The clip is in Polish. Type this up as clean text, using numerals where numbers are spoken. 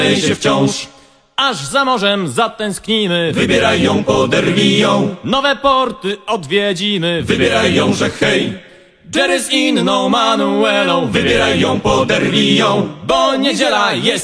się wciąż. Aż za morzem zatęsknimy, Wybieraj ją, poderwij ją, nowe porty odwiedzimy. wybieraj ją, że hej. Jerry z inną Manuelą, Wybieraj ją, poderwij ją, bo niedziela jest